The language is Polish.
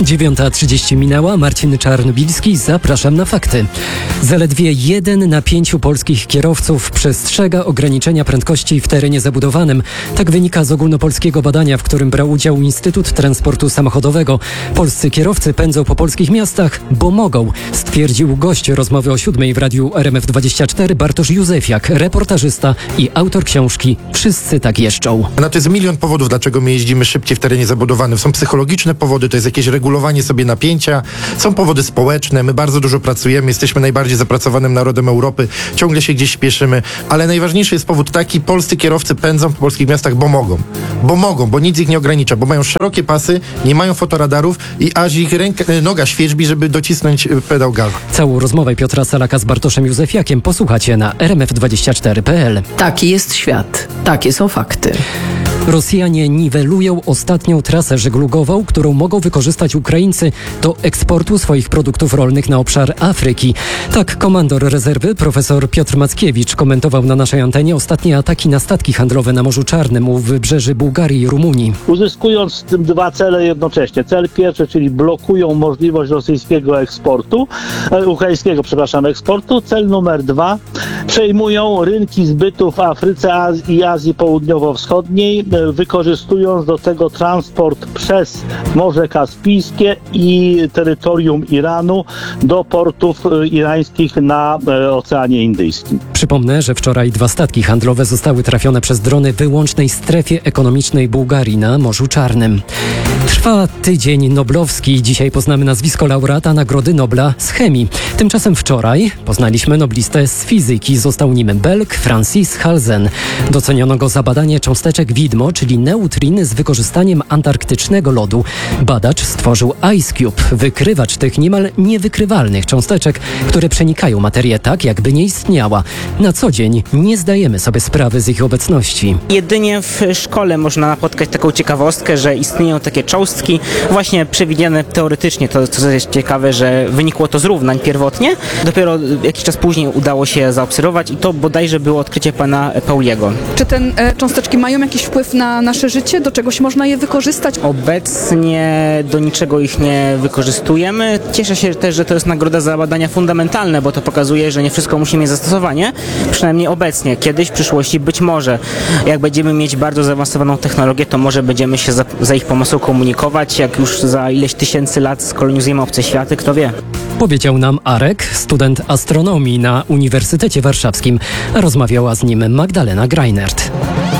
9:30 minęła. Marcin Czarnobilski, zapraszam na fakty. Zaledwie 1 na 5 polskich kierowców przestrzega ograniczenia prędkości w terenie zabudowanym. Tak wynika z ogólnopolskiego badania, w którym brał udział Instytut Transportu Samochodowego. Polscy kierowcy pędzą po polskich miastach, bo mogą, stwierdził gość rozmowy o 7 w radiu RMF24 Bartosz Józefiak, reportażysta i autor książki Wszyscy tak jeżdżą. No to jest milion powodów, dlaczego my jeździmy szybciej w terenie zabudowanym. Są psychologiczne powody, to jest jakieś regulowanie sobie napięcia, są powody społeczne, my bardzo dużo pracujemy, jesteśmy najbardziej zapracowanym narodem Europy, ciągle się gdzieś śpieszymy, ale najważniejszy jest powód taki, polscy kierowcy pędzą po polskich miastach, bo mogą, bo nic ich nie ogranicza, bo mają szerokie pasy, nie mają fotoradarów i aż ich noga świerzbi, żeby docisnąć pedał gazu. Całą rozmowę Piotra Salaka z Bartoszem Józefiakiem posłuchacie na rmf24.pl. Taki jest świat. Takie są fakty. Rosjanie niwelują ostatnią trasę żeglugową, którą mogą wykorzystać Ukraińcy do eksportu swoich produktów rolnych na obszar Afryki. Tak komandor rezerwy profesor Piotr Mackiewicz komentował na naszej antenie ostatnie ataki na statki handlowe na Morzu Czarnym u wybrzeży Bułgarii i Rumunii. Uzyskując z tym dwa cele jednocześnie. Cel pierwszy, czyli blokują możliwość rosyjskiego eksportu, eksportu. Cel numer 2, przejmują rynki zbytu w Afryce i Azji Południowo-Wschodniej, wykorzystując do tego transport przez Morze Kaspijskie i terytorium Iranu do portów irańskich na Oceanie Indyjskim. Przypomnę, że wczoraj 2 statki handlowe zostały trafione przez drony w wyłącznej strefie ekonomicznej Bułgarii na Morzu Czarnym. Trwa tydzień noblowski. Dzisiaj poznamy nazwisko laureata Nagrody Nobla z chemii. Tymczasem wczoraj poznaliśmy noblistę z fizyki. Został nim Belg Francis Halzen. Doceniono go za badanie cząsteczek widmo, czyli neutrin z wykorzystaniem antarktycznego lodu. Badacz stworzył Ice Cube, wykrywacz tych niemal niewykrywalnych cząsteczek, które przenikają materię tak, jakby nie istniała. Na co dzień nie zdajemy sobie sprawy z ich obecności. Jedynie w szkole można napotkać taką ciekawostkę, że istnieją takie cząstki właśnie przewidziane teoretycznie. To co jest ciekawe, że wynikło to z równań pierwotnie. Dopiero jakiś czas później udało się zaobserwować i to bodajże było odkrycie pana Pauliego. Czy te cząsteczki mają jakiś wpływ na nasze życie? Do czegoś można je wykorzystać? Obecnie do niczego ich nie wykorzystujemy. Cieszę się też, że to jest nagroda za badania fundamentalne, bo to pokazuje, że nie wszystko musi mieć zastosowanie. Przynajmniej obecnie. Kiedyś w przyszłości być może, jak będziemy mieć bardzo zaawansowaną technologię, to może będziemy się za ich pomocą komunikować. Jak już za ileś tysięcy lat skolonizujemy obce światy, kto wie. Powiedział nam Arek, student astronomii na Uniwersytecie Warszawskim. Rozmawiała z nim Magdalena Greinert.